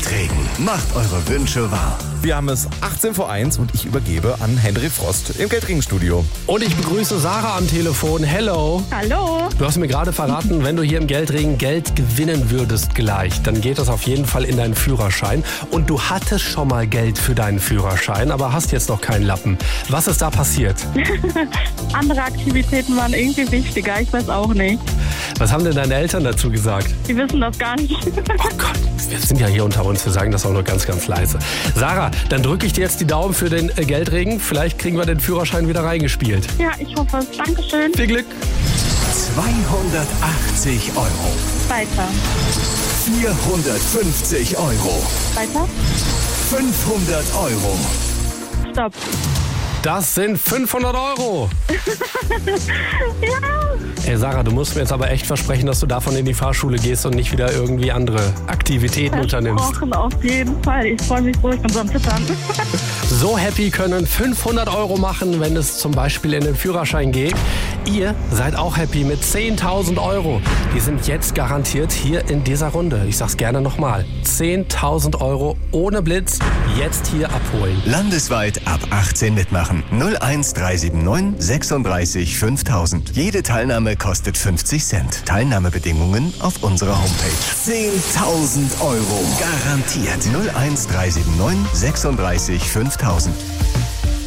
Geldregen. Macht eure Wünsche wahr. Wir haben es 18 vor 1 und ich übergebe an Henry Frost im Geldregenstudio. Und ich begrüße Sarah am Telefon. Hello. Hallo. Du hast mir gerade verraten, wenn du hier im Geldregen Geld gewinnen würdest gleich, dann geht das auf jeden Fall in deinen Führerschein. Und du hattest schon mal Geld für deinen Führerschein, aber hast jetzt noch keinen Lappen. Was ist da passiert? Andere Aktivitäten waren irgendwie wichtiger, ich weiß auch nicht. Was haben denn deine Eltern dazu gesagt? Die wissen das gar nicht. Oh Gott, wir sind ja hier unter uns, wir sagen das auch nur ganz, ganz leise. Sarah, dann drücke ich dir jetzt die Daumen für den Geldregen. Vielleicht kriegen wir den Führerschein wieder reingespielt. Ja, ich hoffe es. Dankeschön. Viel Glück. 280 Euro. Weiter. 450 Euro. Weiter. 500 Euro. Stopp. Das sind 500 Euro. Ja. Ey Sarah, du musst mir jetzt aber echt versprechen, dass du davon in die Fahrschule gehst und nicht wieder irgendwie andere Aktivitäten unternimmst. Versprochen, auf jeden Fall. Ich freue mich so, ich bin so am Zittern. So happy können 500 Euro machen, wenn es zum Beispiel in den Führerschein geht. Ihr seid auch happy mit 10.000 Euro. Die sind jetzt garantiert hier in dieser Runde. Ich sag's gerne nochmal. 10.000 Euro ohne Blitz jetzt hier abholen. Landesweit ab 18 mitmachen. 01379 36 5000. Jede Teilnahme kostet 50 Cent. Teilnahmebedingungen auf unserer Homepage. 10.000 Euro. Garantiert. 01379 36 5000.